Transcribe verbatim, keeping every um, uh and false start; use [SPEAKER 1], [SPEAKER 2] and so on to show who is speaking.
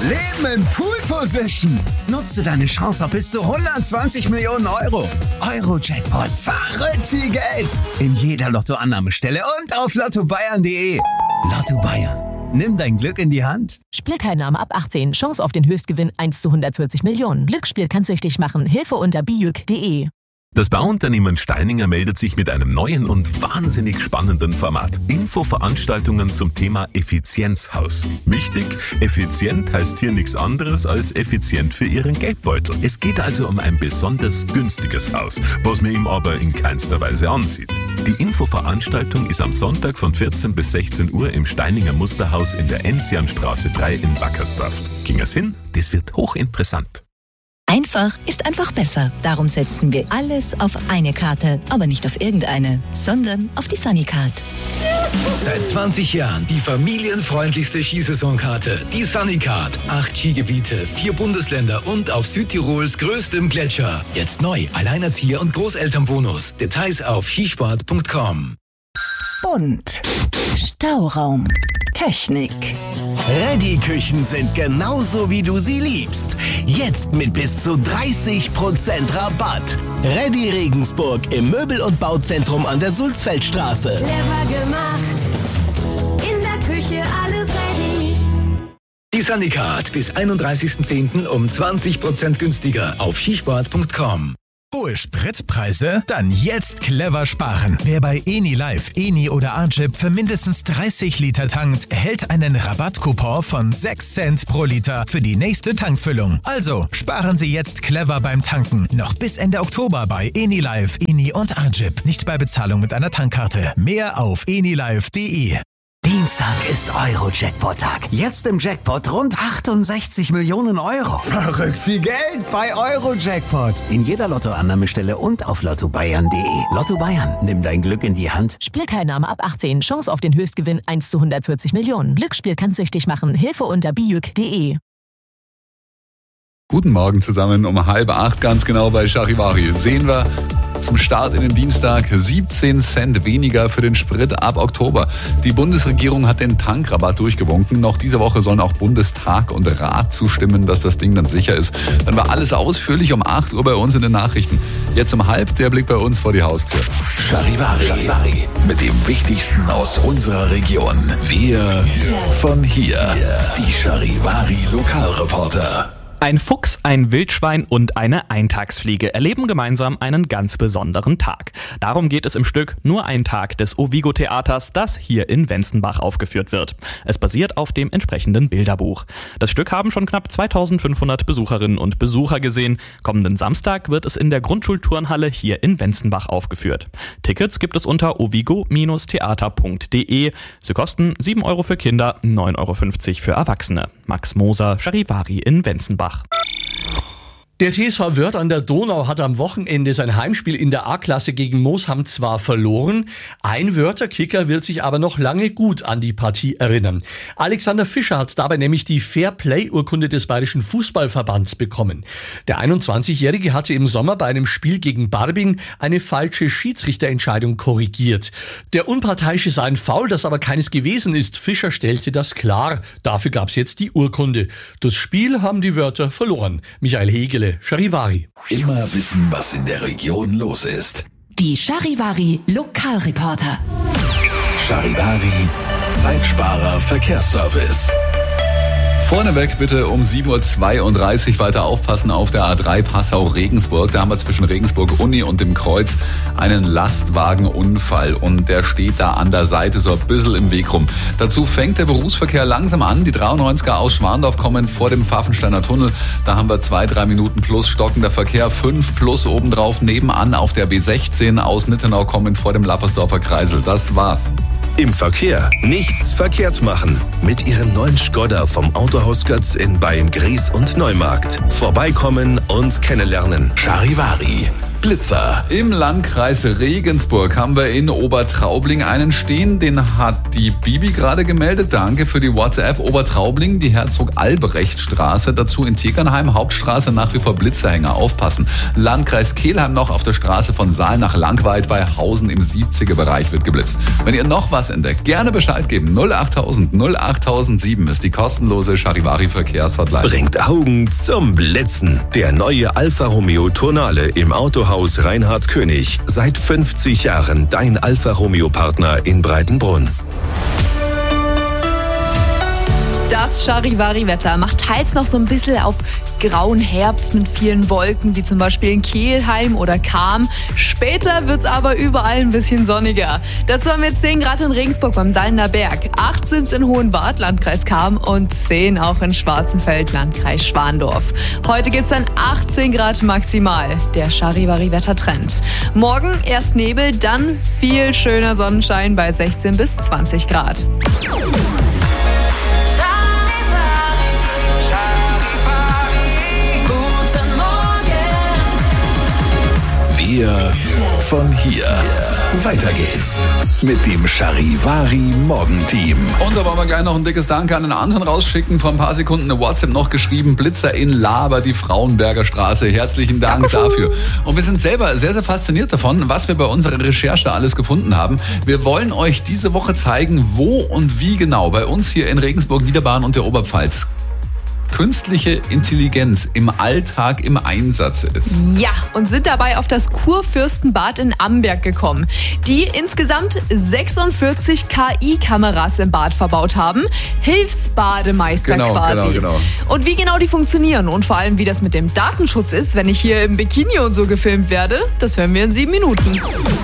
[SPEAKER 1] Leben in Pool Position. Nutze deine Chance auf bis zu hundertzwanzig Millionen Euro. Euro-Jackpot. Verrückt viel Geld. In jeder Lottoannahmestelle und auf lotto bayern punkt de. Lotto Bayern. Nimm dein Glück in die Hand.
[SPEAKER 2] Spielteilnahme ab achtzehn. Chance auf den Höchstgewinn eins zu hundertvierzig Millionen. Glücksspiel kann süchtig machen. Hilfe unter bijuk punkt de.
[SPEAKER 3] Das Bauunternehmen Steininger meldet sich mit einem neuen und wahnsinnig spannenden Format. Infoveranstaltungen zum Thema Effizienzhaus. Wichtig, effizient heißt hier nichts anderes als effizient für Ihren Geldbeutel. Es geht also um ein besonders günstiges Haus, was man ihm aber in keinster Weise ansieht. Die Infoveranstaltung ist am Sonntag von vierzehn bis sechzehn Uhr im Steininger Musterhaus in der Enzianstraße drei in Wackersdorf. Ging es hin? Das wird hochinteressant.
[SPEAKER 4] Einfach ist einfach besser. Darum setzen wir alles auf eine Karte. Aber nicht auf irgendeine, sondern auf die Sunnycard.
[SPEAKER 5] Seit zwanzig Jahren die familienfreundlichste Skisaisonkarte. Die Sunnycard. Acht Skigebiete, vier Bundesländer und auf Südtirols größtem Gletscher. Jetzt neu, Alleinerzieher- und Großelternbonus. Details auf skisport punkt com.
[SPEAKER 6] Bunt. Stauraum. Technik.
[SPEAKER 7] Ready-Küchen sind genauso, wie du sie liebst. Jetzt mit bis zu dreißig Prozent Rabatt. Ready Regensburg im Möbel- und Bauzentrum an der Sulzfeldstraße.
[SPEAKER 8] Clever gemacht. In der Küche alles ready.
[SPEAKER 5] Die Sunnycard bis einunddreißigsten zehnten um zwanzig Prozent günstiger auf skisport punkt com.
[SPEAKER 9] Hohe Spritpreise? Dann jetzt clever sparen. Wer bei Eni Live, Eni oder Arjip für mindestens dreißig Liter tankt, erhält einen Rabattcoupon von sechs Cent pro Liter für die nächste Tankfüllung. Also sparen Sie jetzt clever beim Tanken. Noch bis Ende Oktober bei Eni Live, Eni und Arjip. Nicht bei Bezahlung mit einer Tankkarte. Mehr auf enilive punkt de.
[SPEAKER 1] Dienstag ist Euro-Jackpot-Tag. Jetzt im Jackpot rund achtundsechzig Millionen Euro. Verrückt viel Geld bei Euro-Jackpot. In jeder Lottoannahmestelle und auf lotto bayern punkt de. Lotto Bayern, nimm dein Glück in die Hand.
[SPEAKER 2] Spielteilnahme ab achtzehn. Chance auf den Höchstgewinn eins zu hundertvierzig Millionen. Glücksspiel kann süchtig machen. Hilfe unter bijuk punkt de.
[SPEAKER 10] Guten Morgen zusammen, um halb acht ganz genau bei Charivari. Sehen wir zum Start in den Dienstag siebzehn Cent weniger für den Sprit ab Oktober. Die Bundesregierung hat den Tankrabatt durchgewunken. Noch diese Woche sollen auch Bundestag und Rat zustimmen, dass das Ding dann sicher ist. Dann war alles ausführlich um acht Uhr bei uns in den Nachrichten. Jetzt um halb der Blick bei uns vor die Haustür.
[SPEAKER 5] Charivari, Charivari. Mit dem Wichtigsten aus unserer Region. Wir von hier. Die Charivari Lokalreporter.
[SPEAKER 11] Ein Fuchs, ein Wildschwein und eine Eintagsfliege erleben gemeinsam einen ganz besonderen Tag. Darum geht es im Stück Nur ein Tag des Ovigo-Theaters, das hier in Wenzenbach aufgeführt wird. Es basiert auf dem entsprechenden Bilderbuch. Das Stück haben schon knapp zweitausendfünfhundert Besucherinnen und Besucher gesehen. Kommenden Samstag wird es in der Grundschulturnhalle hier in Wenzenbach aufgeführt. Tickets gibt es unter ovigo theater punkt de. Sie kosten sieben Euro für Kinder, neun Euro fünfzig für Erwachsene. Max Moser, Charivari in Wenzenbach.
[SPEAKER 12] Der T S V Wörth an der Donau hat am Wochenende sein Heimspiel in der A-Klasse gegen Moosham zwar verloren, ein Wörther Kicker wird sich aber noch lange gut an die Partie erinnern. Alexander Fischer hat dabei nämlich die Fair-Play-Urkunde des Bayerischen Fußballverbands bekommen. Der einundzwanzigjährige hatte im Sommer bei einem Spiel gegen Barbing eine falsche Schiedsrichterentscheidung korrigiert. Der Unparteiische sei ein Foul, das aber keines gewesen ist. Fischer stellte das klar. Dafür gab's jetzt die Urkunde. Das Spiel haben die Wörther verloren. Michael Hegele, Charivari.
[SPEAKER 5] Immer wissen, was in der Region los ist.
[SPEAKER 4] Die Charivari Lokalreporter.
[SPEAKER 5] Charivari Zeitsparer Verkehrsservice.
[SPEAKER 10] Vorneweg bitte um sieben Uhr zweiunddreißig weiter aufpassen auf der A drei Passau-Regensburg. Da haben wir zwischen Regensburg-Uni und dem Kreuz einen Lastwagenunfall und der steht da an der Seite so ein bisschen im Weg rum. Dazu fängt der Berufsverkehr langsam an. Die dreiundneunziger aus Schwandorf kommen vor dem Pfaffensteiner Tunnel. Da haben wir zwei, drei Minuten plus stockender Verkehr, fünf plus obendrauf. Nebenan auf der B sechzehn aus Nittenau kommen vor dem Lappersdorfer Kreisel. Das war's.
[SPEAKER 13] Im Verkehr nichts verkehrt machen. Mit Ihrem neuen Skoda vom Autohaus Götz in Beim, Gries und Neumarkt. Vorbeikommen und kennenlernen.
[SPEAKER 5] Charivari.
[SPEAKER 13] Blitzer.
[SPEAKER 10] Im Landkreis Regensburg haben wir in Obertraubling einen stehen. Den hat die Bibi gerade gemeldet. Danke für die WhatsApp. Obertraubling, die Herzog-Albrecht-Straße. Dazu in Tegernheim, Hauptstraße, nach wie vor Blitzerhänger. Aufpassen. Landkreis Kelheim noch auf der Straße von Saal nach Langweid bei Hausen im siebziger Bereich wird geblitzt. Wenn ihr noch was entdeckt, gerne Bescheid geben. null achttausend null achttausendsieben ist die kostenlose Charivari-Verkehrshotline.
[SPEAKER 13] Bringt Augen zum Blitzen. Der neue Alfa Romeo Tonale im Autohaus Reinhard König. Seit fünfzig Jahren dein Alfa Romeo Partner in Breitenbrunn.
[SPEAKER 14] Das Charivari-Wetter macht teils noch so ein bisschen auf grauen Herbst mit vielen Wolken, wie zum Beispiel in Kelheim oder Cham. Später wird's aber überall ein bisschen sonniger. Dazu haben wir zehn Grad in Regensburg beim Sallener Berg, acht sind's in Hohenwart, Landkreis Cham, und zehn auch in Schwarzenfeld, Landkreis Schwandorf. Heute gibt's dann achtzehn Grad maximal, der Charivari-Wettertrend. Morgen erst Nebel, dann viel schöner Sonnenschein bei sechzehn bis zwanzig Grad.
[SPEAKER 13] Wir von hier. Weiter geht's mit dem Charivari Morgenteam.
[SPEAKER 10] Und da wollen wir gleich noch ein dickes Danke an den anderen rausschicken. Vor ein paar Sekunden eine WhatsApp noch geschrieben. Blitzer in Laber, die Frauenberger Straße. Herzlichen Dank dafür. Und wir sind selber sehr, sehr fasziniert davon, was wir bei unserer Recherche alles gefunden haben. Wir wollen euch diese Woche zeigen, wo und wie genau bei uns hier in Regensburg, Niederbayern und der Oberpfalz künstliche Intelligenz im Alltag im Einsatz ist.
[SPEAKER 14] Ja, und sind dabei auf das Kurfürstenbad in Amberg gekommen, die insgesamt sechsundvierzig K I-Kameras im Bad verbaut haben. Hilfsbademeister
[SPEAKER 10] genau,
[SPEAKER 14] quasi.
[SPEAKER 10] Genau, genau.
[SPEAKER 14] Und wie genau die funktionieren und vor allem, wie das mit dem Datenschutz ist, wenn ich hier im Bikini und so gefilmt werde, das hören wir in sieben Minuten.